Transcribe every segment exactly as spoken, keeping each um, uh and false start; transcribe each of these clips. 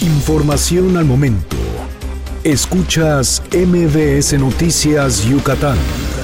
Información al momento. Escuchas M V S Noticias Yucatán.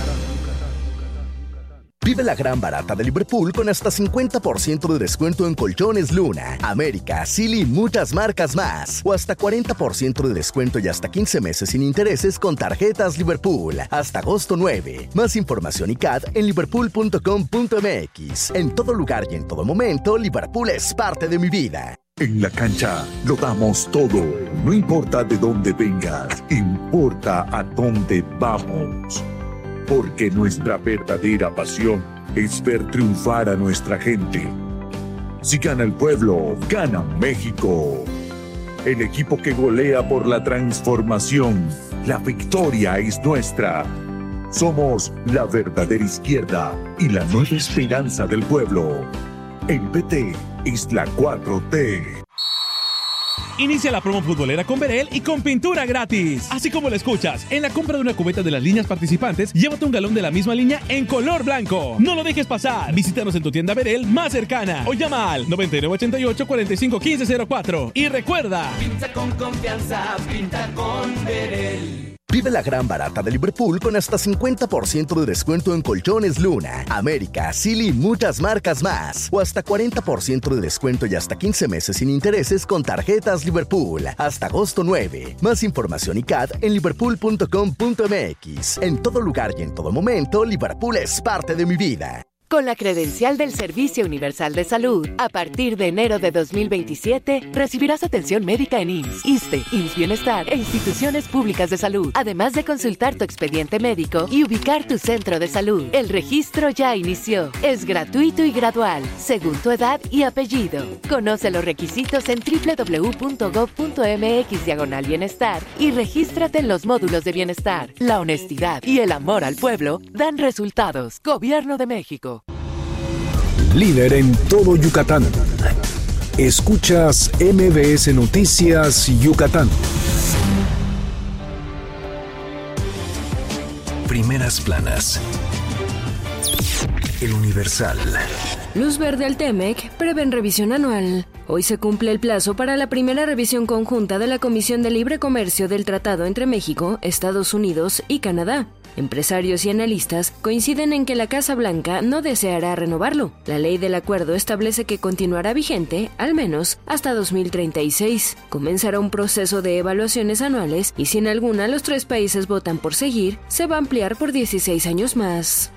Vive la gran barata de Liverpool con hasta cincuenta por ciento de descuento en colchones Luna, América, Silly y muchas marcas más. O hasta cuarenta por ciento de descuento y hasta quince meses sin intereses con tarjetas Liverpool. Hasta agosto nueve. Más información y C A D en liverpool punto com punto m x. En todo lugar y en todo momento, Liverpool es parte de mi vida. En la cancha lo damos todo. No importa de dónde vengas, importa a dónde vamos. Porque nuestra verdadera pasión es ver triunfar a nuestra gente. Si gana el pueblo, gana México. El equipo que golea por la transformación. La victoria es nuestra. Somos la verdadera izquierda y la nueva esperanza del pueblo. El P T es la cuatro T. Inicia la promo futbolera con Verel y con pintura gratis. Así como lo escuchas, en la compra de una cubeta de las líneas participantes, llévate un galón de la misma línea en color blanco. No lo dejes pasar. Visítanos en tu tienda Verel más cercana o llama al noventa y nueve ochenta y ocho, cuarenta y cinco, quince cero cuatro. Y recuerda, pinta con confianza, pinta con Verel. Vive la gran barata de Liverpool con hasta cincuenta por ciento de descuento en colchones Luna, América, Silly y muchas marcas más. O hasta cuarenta por ciento de descuento y hasta quince meses sin intereses con tarjetas Liverpool. Hasta agosto nueve. Más información y C A D en liverpool punto com punto m x. En todo lugar y en todo momento, Liverpool es parte de mi vida. Con la credencial del Servicio Universal de Salud, a partir de enero de dos mil veintisiete, recibirás atención médica en I M S S, ISSSTE, I M S S Bienestar e instituciones públicas de salud, además de consultar tu expediente médico y ubicar tu centro de salud. El registro ya inició. Es gratuito y gradual, según tu edad y apellido. Conoce los requisitos en doble u doble u doble u punto gob punto m x diagonal bienestar y regístrate en los módulos de bienestar. La honestidad y el amor al pueblo dan resultados. Gobierno de México. Líder en todo Yucatán. Escuchas M V S Noticias Yucatán. Primeras planas. El Universal. Luz verde al Temec, prevén revisión anual. Hoy se cumple el plazo para la primera revisión conjunta de la Comisión de Libre Comercio del Tratado entre México, Estados Unidos y Canadá. Empresarios y analistas coinciden en que la Casa Blanca no deseará renovarlo. La ley del acuerdo establece que continuará vigente, al menos, hasta dos mil treinta y seis. Comenzará un proceso de evaluaciones anuales y si en alguna los tres países votan por seguir, se va a ampliar por dieciséis años más.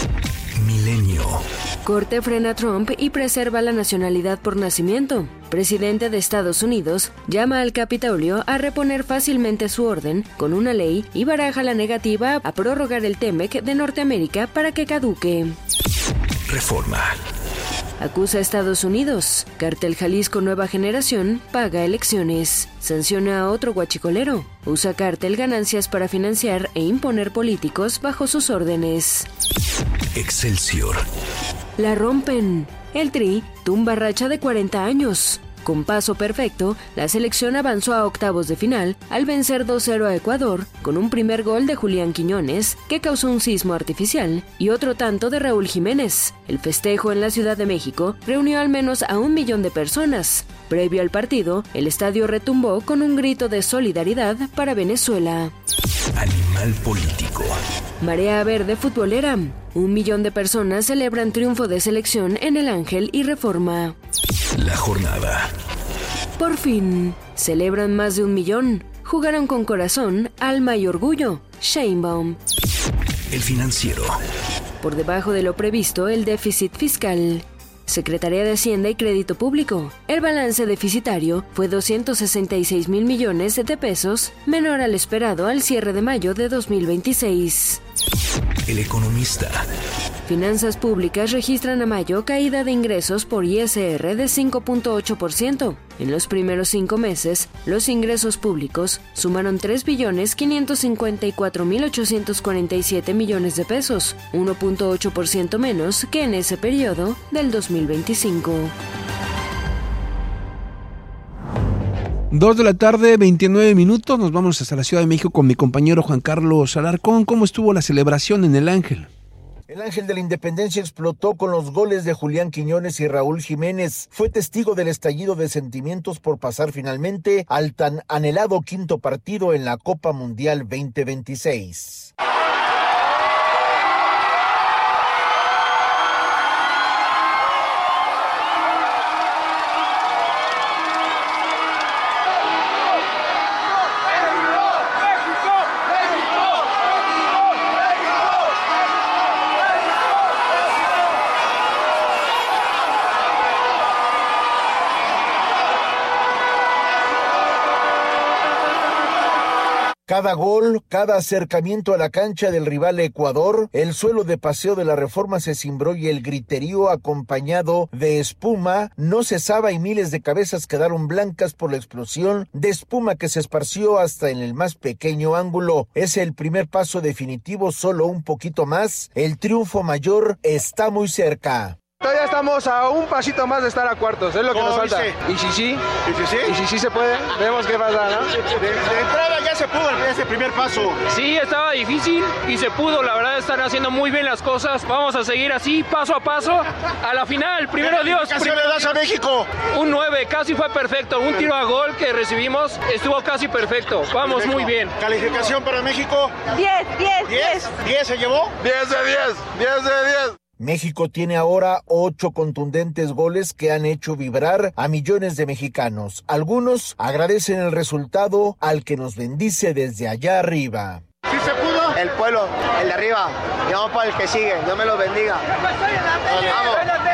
Milenio. Corte frena a Trump y preserva la nacionalidad por nacimiento. Presidente de Estados Unidos llama al Capitolio a reponer fácilmente su orden con una ley y baraja la negativa a prorrogar el Temec de Norteamérica para que caduque. Reforma. Acusa a Estados Unidos. Cártel Jalisco Nueva Generación paga elecciones. Sanciona a otro huachicolero. Usa cártel ganancias para financiar e imponer políticos bajo sus órdenes. Excelsior. La rompen. El Tri tumba racha de cuarenta años. Con paso perfecto, la selección avanzó a octavos de final al vencer dos cero a Ecuador con un primer gol de Julián Quiñones que causó un sismo artificial y otro tanto de Raúl Jiménez. El festejo en la Ciudad de México reunió al menos a un millón de personas. Previo al partido, el estadio retumbó con un grito de solidaridad para Venezuela. Animal político. Marea verde futbolera. Un millón de personas celebran triunfo de selección en El Ángel y Reforma. La jornada. Por fin, celebran más de un millón. Jugaron con corazón, alma y orgullo. Sheinbaum. El Financiero. Por debajo de lo previsto, el déficit fiscal. Secretaría de Hacienda y Crédito Público. El balance deficitario fue doscientos sesenta y seis mil millones de pesos, menor al esperado al cierre de mayo de dos mil veintiséis. El Economista. Finanzas públicas registran a mayo caída de ingresos por I S R de cinco punto ocho por ciento. En los primeros cinco meses, los ingresos públicos sumaron tres billones quinientos cincuenta y cuatro mil ochocientos cuarenta y siete millones de pesos, uno punto ocho por ciento menos que en ese periodo del dos mil veinticinco. Dos de la tarde, veintinueve minutos, nos vamos hasta la Ciudad de México con mi compañero Juan Carlos Alarcón. ¿Cómo estuvo la celebración en El Ángel? El Ángel de la Independencia explotó con los goles de Julián Quiñones y Raúl Jiménez. Fue testigo del estallido de sentimientos por pasar finalmente al tan anhelado quinto partido en la Copa Mundial veinte veintiséis. Cada gol, cada acercamiento a la cancha del rival Ecuador, el suelo de Paseo de la Reforma se cimbró y el griterío acompañado de espuma no cesaba y miles de cabezas quedaron blancas por la explosión de espuma que se esparció hasta en el más pequeño ángulo. Es el primer paso definitivo, solo un poquito más. El triunfo mayor está muy cerca. Todavía estamos a un pasito más de estar a cuartos, es lo que nos falta. ¿Y si sí? ¿Y si sí? ¿Y si sí se puede? Vemos qué pasa, ¿no? De, de entrada ya se pudo ese primer paso. Sí, estaba difícil y se pudo, la verdad están haciendo muy bien las cosas. Vamos a seguir así, paso a paso, a la final, primero Dios. ¿Qué le das a México? Un nueve, casi fue perfecto, un tiro a gol que recibimos estuvo casi perfecto. Vamos perfecto. Muy bien. ¿Calificación para México? diez, diez, diez. ¿diez se llevó? diez de diez, diez de diez. México tiene ahora ocho contundentes goles que han hecho vibrar a millones de mexicanos. Algunos agradecen el resultado al que nos bendice desde allá arriba. ¿Sí se pudo? El pueblo, el de arriba, y vamos para el que sigue, Dios me los bendiga. Vamos.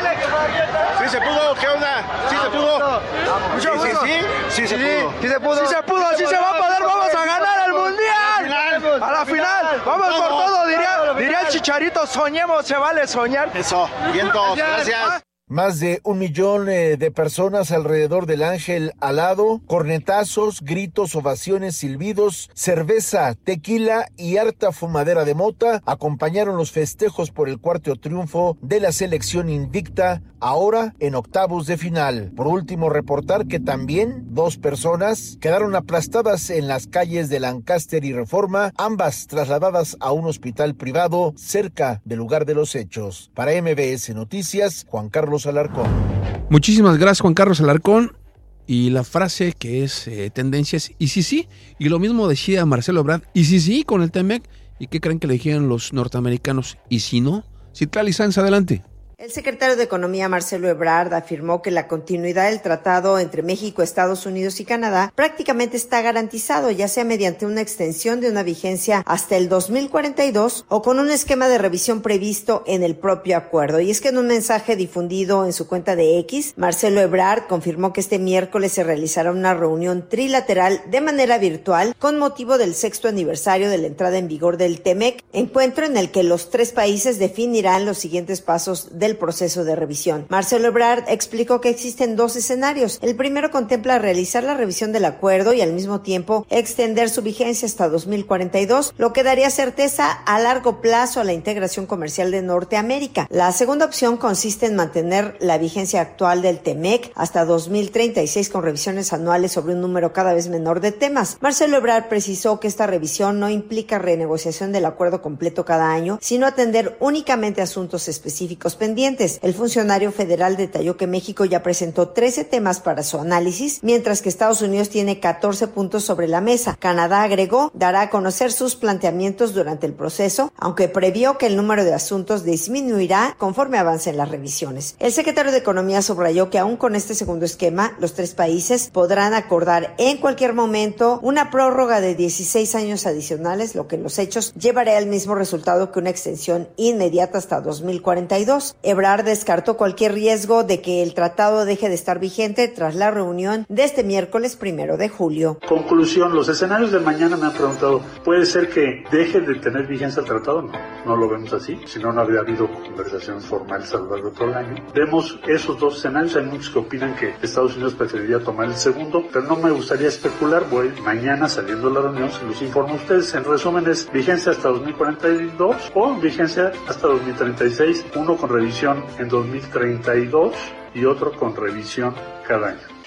¿Sí se pudo? ¿Qué onda? ¿Sí se pudo? Mucho sí, gusto. Sí, sí, sí, sí, se pudo. Sí se pudo, sí se pudo, sí se va a poder, vamos a ganar el Mundial. A la final, vamos por todo, diría, diría el Chicharito, soñemos, se vale soñar. Eso, bien todos, gracias. Más de un millón eh, de personas alrededor del Ángel alado, cornetazos, gritos, ovaciones, silbidos, cerveza, tequila y harta fumadera de mota acompañaron los festejos por el cuarto triunfo de la selección invicta, ahora en octavos de final. Por último, reportar que también dos personas quedaron aplastadas en las calles de Lancaster y Reforma, ambas trasladadas a un hospital privado cerca del lugar de los hechos. Para M B S Noticias, Juan Carlos Alarcón. Muchísimas gracias, Juan Carlos Alarcón. Y la frase que es eh, tendencia es y sí, sí. Y lo mismo decía Marcelo Ebrard, y sí, sí, con el T M E C. ¿Y qué creen que le dijeron los norteamericanos? ¿Y si no? Citlali Sanz, adelante. El secretario de Economía, Marcelo Ebrard, afirmó que la continuidad del tratado entre México, Estados Unidos y Canadá prácticamente está garantizado, ya sea mediante una extensión de una vigencia hasta el dos mil cuarenta y dos o con un esquema de revisión previsto en el propio acuerdo. Y es que en un mensaje difundido en su cuenta de X, Marcelo Ebrard confirmó que este miércoles se realizará una reunión trilateral de manera virtual con motivo del sexto aniversario de la entrada en vigor del T M E C, encuentro en el que los tres países definirán los siguientes pasos de del proceso de revisión. Marcelo Ebrard explicó que existen dos escenarios. El primero contempla realizar la revisión del acuerdo y al mismo tiempo extender su vigencia hasta dos mil cuarenta y dos, lo que daría certeza a largo plazo a la integración comercial de Norteamérica. La segunda opción consiste en mantener la vigencia actual del T M E C hasta dos mil treinta y seis con revisiones anuales sobre un número cada vez menor de temas. Marcelo Ebrard precisó que esta revisión no implica renegociación del acuerdo completo cada año, sino atender únicamente asuntos específicos pendientes. El funcionario federal detalló que México ya presentó trece temas para su análisis, mientras que Estados Unidos tiene catorce puntos sobre la mesa. Canadá, agregó, dará a conocer sus planteamientos durante el proceso, aunque previó que el número de asuntos disminuirá conforme avancen las revisiones. El secretario de Economía subrayó que aún con este segundo esquema, los tres países podrán acordar en cualquier momento una prórroga de dieciséis años adicionales, lo que en los hechos llevaría al mismo resultado que una extensión inmediata hasta dos mil cuarenta y dos. Ebrard descartó cualquier riesgo de que el tratado deje de estar vigente tras la reunión de este miércoles primero de julio. Conclusión, los escenarios de mañana me han preguntado, ¿puede ser que deje de tener vigencia el tratado? No, no lo vemos así, si no, no habría habido conversaciones formales a lo largo de todo el año. Vemos esos dos escenarios, hay muchos que opinan que Estados Unidos preferiría tomar el segundo, pero no me gustaría especular, voy mañana saliendo de la reunión, se los informo a ustedes. En resumen es vigencia hasta dos mil cuarenta y dos o vigencia hasta dos mil treinta y seis, uno con revisión en dos mil treinta y dos y otro con revisión cada año.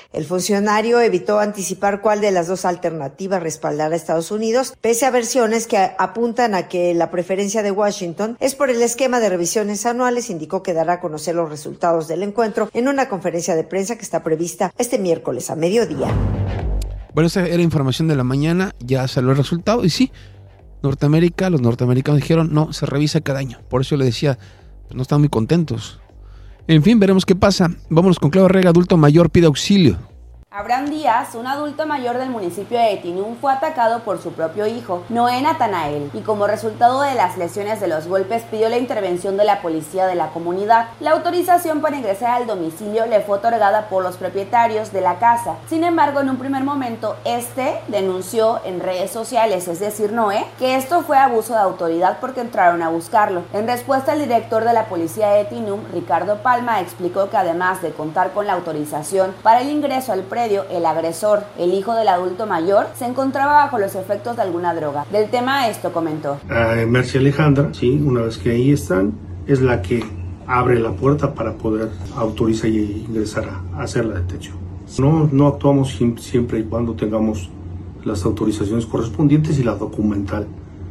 El funcionario evitó anticipar cuál de las dos alternativas respaldará a Estados Unidos, pese a versiones que apuntan a que la preferencia de Washington es por el esquema de revisiones anuales. Indicó que dará a conocer los resultados del encuentro en una conferencia de prensa que está prevista este miércoles a mediodía. Bueno, esa era información de la mañana, ya salió el resultado y sí, Norteamérica, los norteamericanos dijeron no, se revisa cada año. Por eso yo le decía, pues no están muy contentos. En fin, veremos qué pasa. Vámonos con Claudia Rega, adulto mayor pide auxilio. Abraham Díaz, un adulto mayor del municipio de Tinún, fue atacado por su propio hijo, Noé Natanael, y como resultado de las lesiones de los golpes pidió la intervención de la policía de la comunidad. La autorización para ingresar al domicilio le fue otorgada por los propietarios de la casa. Sin embargo, en un primer momento, este denunció en redes sociales, es decir, Noé, que esto fue abuso de autoridad porque entraron a buscarlo. En respuesta, el director de la policía de Tinún, Ricardo Palma, explicó que además de contar con la autorización para el ingreso al predio, el agresor, el hijo del adulto mayor, se encontraba bajo los efectos de alguna droga. Del tema esto comentó. Uh, Mercy Alejandra, sí, una vez que ahí están, es la que abre la puerta para poder autorizar y ingresar a, a hacer la detención. No, no actuamos siempre y cuando tengamos las autorizaciones correspondientes y la documental,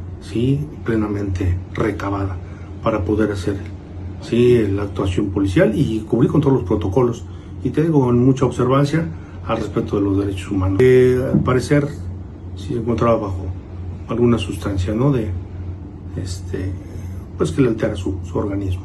sí, plenamente recabada para poder hacer, sí, la actuación policial y cubrir con todos los protocolos. Y te digo, con mucha observancia al respecto de los derechos humanos. Eh, al parecer, sí se encontraba bajo alguna sustancia, ¿no? De, este, pues que le altera su, su organismo.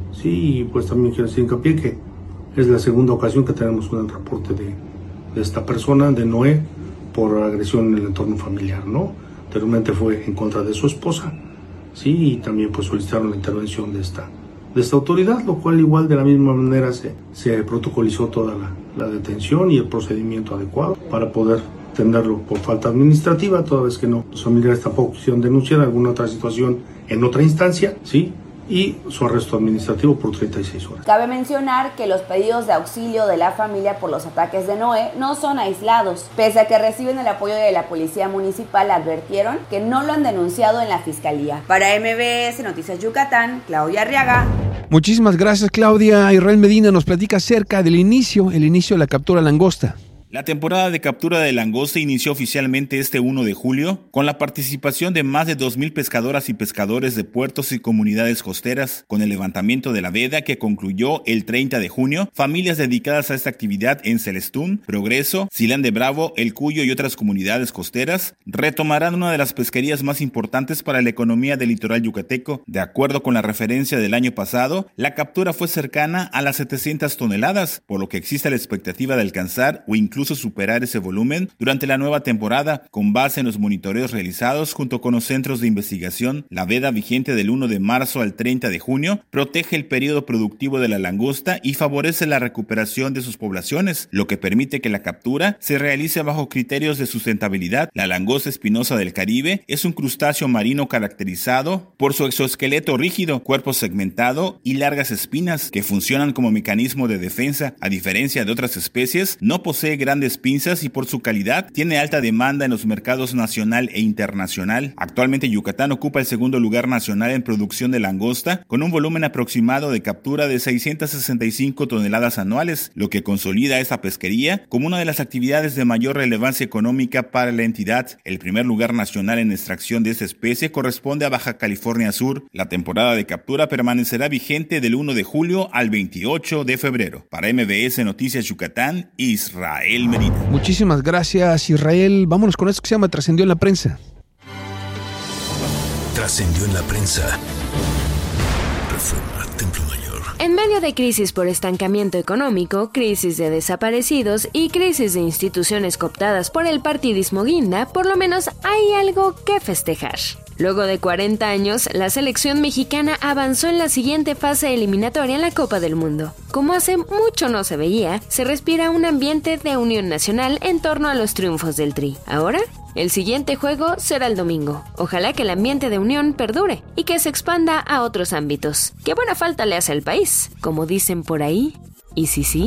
Sí, pues también quiero hacer hincapié que es la segunda ocasión que tenemos un reporte de, de esta persona, de Noé, por agresión en el entorno familiar, ¿no? Anteriormente fue en contra de su esposa, sí, y también pues solicitaron la intervención de esta, de esta autoridad, lo cual igual de la misma manera se, se protocolizó toda la, la detención y el procedimiento adecuado para poder tenerlo por falta administrativa, toda vez que no, los familiares tampoco quisieron denunciar alguna otra situación en otra instancia, sí, y su arresto administrativo por treinta y seis horas. Cabe mencionar que los pedidos de auxilio de la familia por los ataques de Noé no son aislados. Pese a que reciben el apoyo de la policía municipal, advirtieron que no lo han denunciado en la fiscalía. Para M B S Noticias Yucatán, Claudia Arriaga. Muchísimas gracias, Claudia. Israel Medina nos platica acerca del inicio, el inicio de la captura langosta. La temporada de captura de langosta inició oficialmente este primero de julio con la participación de más de dos mil pescadoras y pescadores de puertos y comunidades costeras. Con el levantamiento de la veda que concluyó el treinta de junio, familias dedicadas a esta actividad en Celestún, Progreso, Silán de Bravo, El Cuyo y otras comunidades costeras retomarán una de las pesquerías más importantes para la economía del litoral yucateco. De acuerdo con la referencia del año pasado, la captura fue cercana a las setecientas toneladas, por lo que existe la expectativa de alcanzar o incluso incluso superar ese volumen durante la nueva temporada, con base en los monitoreos realizados junto con los centros de investigación. La veda vigente del primero de marzo al treinta de junio protege el periodo productivo de la langosta y favorece la recuperación de sus poblaciones, lo que permite que la captura se realice bajo criterios de sustentabilidad. La langosta espinosa del Caribe es un crustáceo marino caracterizado por su exoesqueleto rígido, cuerpo segmentado y largas espinas que funcionan como mecanismo de defensa. A diferencia de otras especies, no posee grandes pinzas y por su calidad tiene alta demanda en los mercados nacional e internacional. Actualmente Yucatán ocupa el segundo lugar nacional en producción de langosta, con un volumen aproximado de captura de seiscientas sesenta y cinco toneladas anuales, lo que consolida a esta pesquería como una de las actividades de mayor relevancia económica para la entidad. El primer lugar nacional en extracción de esta especie corresponde a Baja California Sur. La temporada de captura permanecerá vigente del primero de julio al veintiocho de febrero. Para M B S Noticias Yucatán, Israel Medina. Muchísimas gracias, Israel. Vámonos con esto que se llama Trascendió en la Prensa. Trascendió en la prensa. Reforma, Templo Mayor. En medio de crisis por estancamiento económico, crisis de desaparecidos y crisis de instituciones cooptadas por el partidismo guinda, por lo menos hay algo que festejar. Luego de cuarenta años, la selección mexicana avanzó en la siguiente fase eliminatoria en la Copa del Mundo. Como hace mucho no se veía, se respira un ambiente de unión nacional en torno a los triunfos del Tri. Ahora, el siguiente juego será el domingo. Ojalá que el ambiente de unión perdure y que se expanda a otros ámbitos. ¡Qué buena falta le hace al país! Como dicen por ahí, ¿y si sí?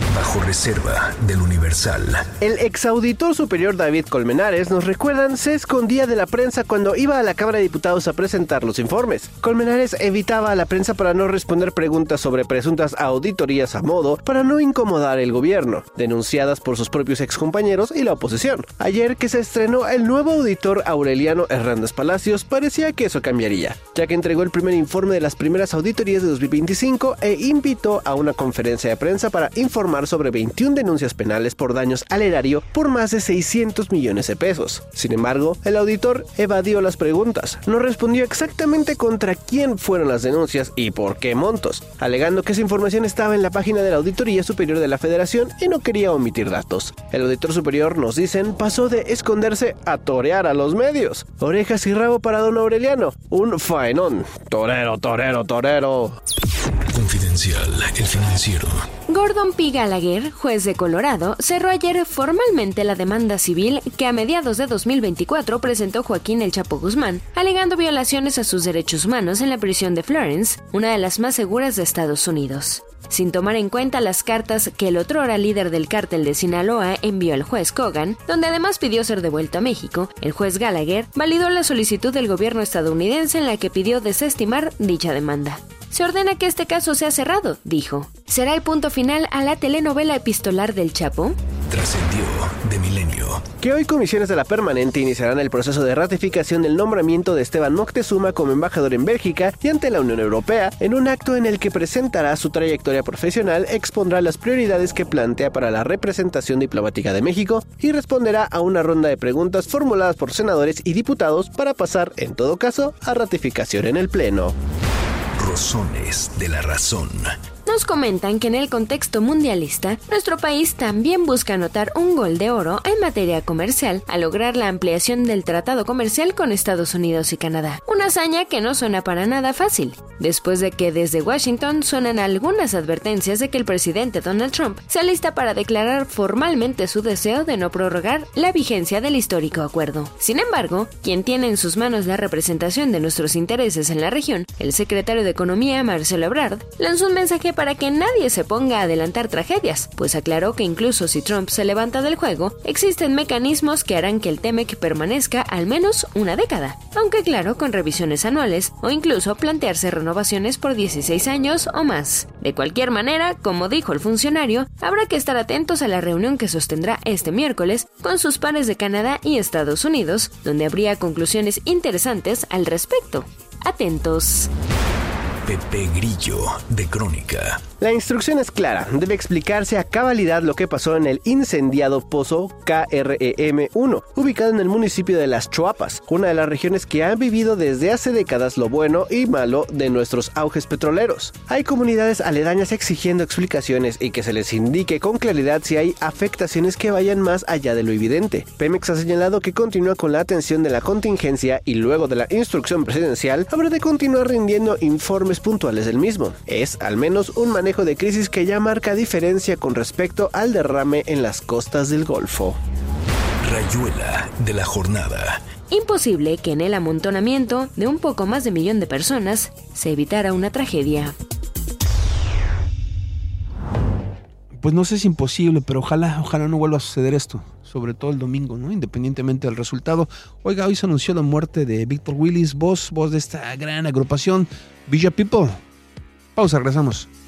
Bajo reserva del Universal. El exauditor superior David Colmenares, nos recuerdan, se escondía de la prensa cuando iba a la Cámara de Diputados a presentar los informes. Colmenares evitaba a la prensa para no responder preguntas sobre presuntas auditorías a modo para no incomodar el gobierno, denunciadas por sus propios excompañeros y la oposición. Ayer que se estrenó el nuevo auditor Aureliano Hernández Palacios, parecía que eso cambiaría, ya que entregó el primer informe de las primeras auditorías de dos mil veinticinco e invitó a una conferencia de prensa para informar sobre veintiuna denuncias penales por daños al erario por más de seiscientos millones de pesos. Sin embargo, el auditor evadió las preguntas, no respondió exactamente contra quién fueron las denuncias y por qué montos, alegando que esa información estaba en la página de la Auditoría Superior de la Federación y no quería omitir datos. El auditor superior, nos dicen, pasó de esconderse a torear a los medios. Orejas y rabo para don Aureliano, un faenón. Torero, torero, torero. Confidencial, el financiero. Gordon P. Gallagher, juez de Colorado, cerró ayer formalmente la demanda civil que a mediados de dos mil veinticuatro presentó Joaquín El Chapo Guzmán, alegando violaciones a sus derechos humanos en la prisión de Florence, una de las más seguras de Estados Unidos. Sin tomar en cuenta las cartas que el otrora líder del cártel de Sinaloa envió al juez Kogan, donde además pidió ser devuelto a México, el juez Gallagher validó la solicitud del gobierno estadounidense en la que pidió desestimar dicha demanda. Se ordena que este caso sea cerrado, dijo. ¿Será el punto final a la telenovela epistolar del Chapo? Trascendió de Milenio. Que hoy comisiones de la Permanente iniciarán el proceso de ratificación del nombramiento de Esteban Moctezuma como embajador en Bélgica y ante la Unión Europea, en un acto en el que presentará su trayectoria profesional, expondrá las prioridades que plantea para la representación diplomática de México y responderá a una ronda de preguntas formuladas por senadores y diputados para pasar, en todo caso, a ratificación en el Pleno. Rosones de la razón. Nos comentan que en el contexto mundialista, nuestro país también busca anotar un gol de oro en materia comercial al lograr la ampliación del tratado comercial con Estados Unidos y Canadá. Una hazaña que no suena para nada fácil, después de que desde Washington suenan algunas advertencias de que el presidente Donald Trump se alista para declarar formalmente su deseo de no prorrogar la vigencia del histórico acuerdo. Sin embargo, quien tiene en sus manos la representación de nuestros intereses en la región, el secretario de Economía Marcelo Ebrard, lanzó un mensaje para que nadie se ponga a adelantar tragedias, pues aclaró que incluso si Trump se levanta del juego, existen mecanismos que harán que el TEMEC permanezca al menos una década, aunque claro, con revisiones anuales o incluso plantearse renovaciones por dieciséis años o más. De cualquier manera, como dijo el funcionario, habrá que estar atentos a la reunión que sostendrá este miércoles con sus pares de Canadá y Estados Unidos, donde habría conclusiones interesantes al respecto. Atentos. Pepe Grillo, de Crónica. La instrucción es clara, debe explicarse a cabalidad lo que pasó en el incendiado pozo K R E M uno, ubicado en el municipio de Las Choapas, una de las regiones que han vivido desde hace décadas lo bueno y malo de nuestros auges petroleros. Hay comunidades aledañas exigiendo explicaciones y que se les indique con claridad si hay afectaciones que vayan más allá de lo evidente. Pemex ha señalado que continúa con la atención de la contingencia y luego de la instrucción presidencial habrá de continuar rindiendo informes puntuales del mismo. Es al menos un manejo de crisis que ya marca diferencia con respecto al derrame en las costas del Golfo. Rayuela de la jornada. Imposible que en el amontonamiento de un poco más de millón de personas se evitara una tragedia. Pues no sé si es imposible, pero ojalá, ojalá no vuelva a suceder esto, sobre todo el domingo, ¿no? Independientemente del resultado. Oiga, hoy se anunció la muerte de Víctor Willis, voz, voz de esta gran agrupación, Villa People. Pausa, regresamos.